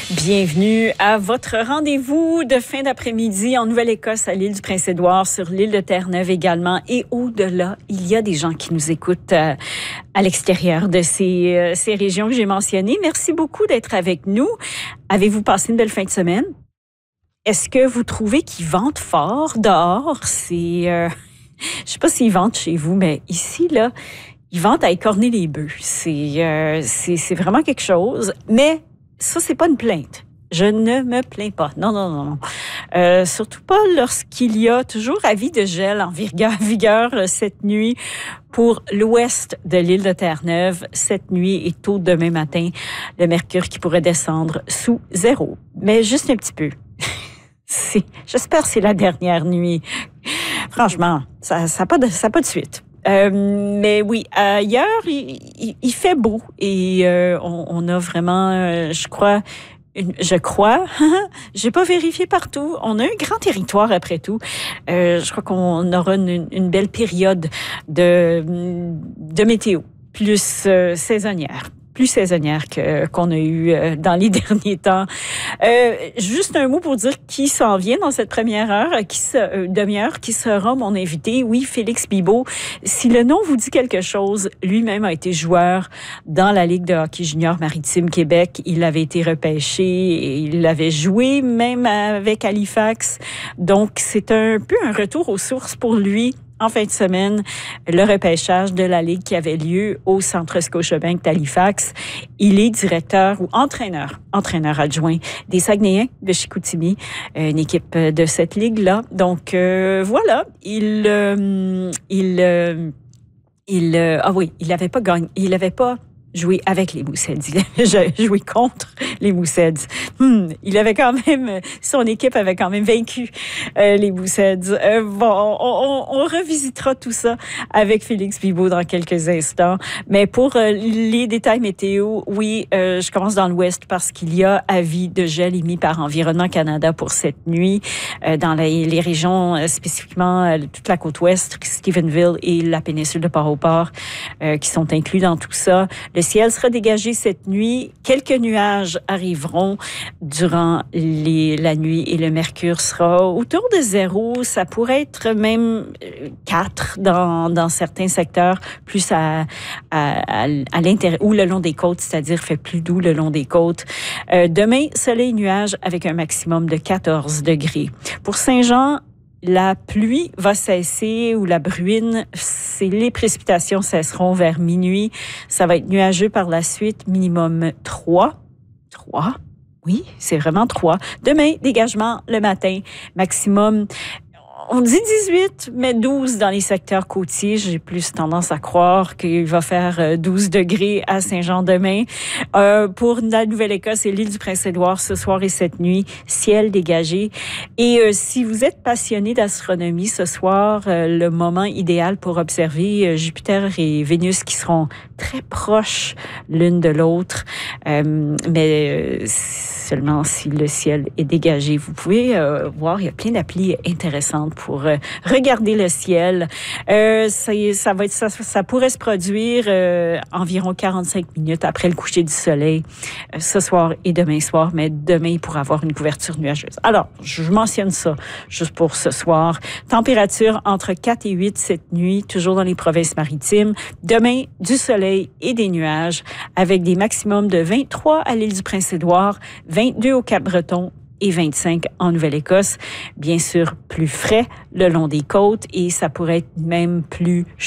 Bienvenue à votre rendez-vous de fin d'après-midi en Nouvelle-Écosse, à l'île du Prince-Édouard, sur l'île de Terre-Neuve également. Et au-delà, il y a des gens qui nous écoutent à l'extérieur de ces régions que j'ai mentionnées. Merci beaucoup d'être avec nous. Avez-vous passé une belle fin de semaine? Est-ce que vous trouvez qu'il vente fort dehors? Je sais pas s'il vente chez vous, mais ici, là, il vente à écorner les bœufs. C'est vraiment quelque chose. Mais ça, c'est pas une plainte. Je ne me plains pas. Non. Surtout pas lorsqu'il y a toujours avis de gel en vigueur cette nuit pour l'ouest de l'île de Terre-Neuve. Cette nuit et tôt demain matin, le mercure qui pourrait descendre sous 0. Mais juste un petit peu. J'espère que c'est la dernière nuit. Franchement, ça n'a pas de suite. Mais oui, ailleurs, il fait beau et on a vraiment, je crois, j'ai pas vérifié partout. On a un grand territoire après tout. Je crois qu'on aura une belle période de météo, plus saisonnière. Plus saisonnière qu'on a eu dans les derniers temps. Juste un mot pour dire qui s'en vient dans cette première heure, demi-heure, qui sera mon invité. Oui, Félix Bibeau. Si le nom vous dit quelque chose, lui-même a été joueur dans la Ligue de hockey junior maritime Québec. Il avait été repêché et il avait joué même avec Halifax. Donc, c'est un peu un retour aux sources pour lui. En fin de semaine, le repêchage de la Ligue qui avait lieu au Centre Scotiabank d'Halifax. Il est directeur ou entraîneur adjoint des Saguenayens de Chicoutimi, une équipe de cette Ligue-là. Donc, voilà, il avait pas gagné, il avait pas joué avec les Mooseheads. Il avait joué contre les Mooseheads. Il avait quand même, son équipe avait quand même vaincu les Mooseheads. On revisitera tout ça avec Félix Bibeau dans quelques instants. Mais pour les détails météo, oui, je commence dans l'ouest parce qu'il y a avis de gel émis par Environnement Canada pour cette nuit dans les régions spécifiquement toute la côte ouest, Stephenville et la péninsule de Port-au-Port qui sont inclus dans tout ça. Le ciel sera dégagé cette nuit. Quelques nuages arriveront durant la nuit et le mercure sera autour de 0. Ça pourrait être même 4 dans certains secteurs, plus à l'intérieur ou le long des côtes, c'est-à-dire fait plus doux le long des côtes. Demain, soleil nuage avec un maximum de 14 degrés. Pour Saint-Jean, la pluie va cesser ou la bruine, les précipitations cesseront vers minuit. Ça va être nuageux par la suite, minimum 3. 3? Oui, c'est vraiment 3. Demain, dégagement le matin, maximum, on dit 18, mais 12 dans les secteurs côtiers. J'ai plus tendance à croire qu'il va faire 12 degrés à Saint-Jean demain. Pour la Nouvelle-Écosse et l'île du Prince-Édouard, ce soir et cette nuit, ciel dégagé. Et si vous êtes passionné d'astronomie, ce soir, le moment idéal pour observer Jupiter et Vénus qui seront très proches l'une de l'autre. Mais seulement si le ciel est dégagé. Vous pouvez voir, il y a plein d'applis intéressantes pour regarder le ciel. Ça pourrait se produire environ 45 minutes après le coucher du soleil ce soir et demain soir, mais demain, il pourra avoir une couverture nuageuse. Alors, je mentionne ça juste pour ce soir. Température entre 4 et 8 cette nuit, toujours dans les provinces maritimes. Demain, du soleil et des nuages avec des maximums de 23 à l'île du Prince-Édouard, 22 au Cap-Breton et 25 en Nouvelle-Écosse. Bien sûr, plus frais le long des côtes et ça pourrait être même plus